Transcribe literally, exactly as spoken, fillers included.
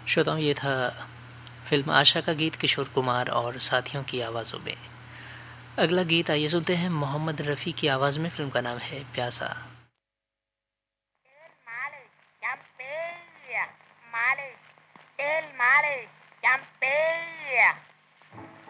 श्रोताओं, ये था फिल्म आशा का गीत किशोर कुमार और साथियों की आवाज़ों में। अगला गीत आइए सुनते हैं मोहम्मद रफ़ी की आवाज़ में। फिल्म का नाम है प्यासा।